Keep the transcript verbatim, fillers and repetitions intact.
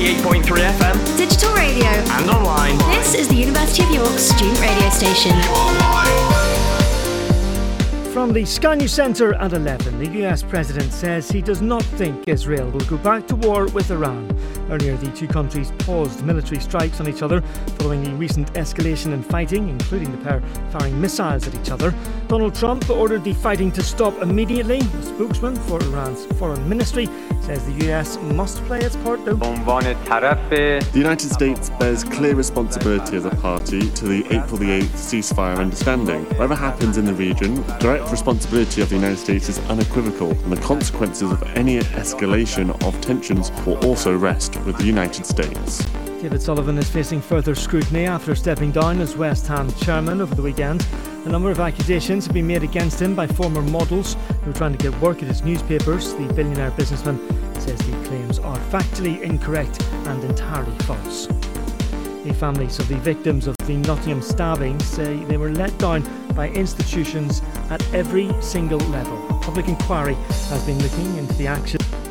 ninety-eight point three F M, digital radio, and online. This is the University of York student radio station. From the Sky News Centre at eleven, the U S President says he does not think Israel will go back to war with Iran. Earlier, the two countries paused military strikes on each other following the recent escalation in fighting, including the pair firing missiles at each other. Donald Trump ordered the fighting to stop immediately. A spokesman for Iran's foreign ministry says the U S must play its part though. The United States bears clear responsibility as a party to the April the eighth ceasefire understanding. Whatever happens in the region, direct responsibility of the United States is unequivocal, and the consequences of any escalation of tensions will also rest with the United States. David Sullivan is facing further scrutiny after stepping down as West Ham chairman over the weekend. A number of accusations have been made against him by former models who are trying to get work at his newspapers. The billionaire businessman says the claims are factually incorrect and entirely false. The families of the victims of the Nottingham stabbing say they were let down by institutions at every single level. A public inquiry has been looking into the action.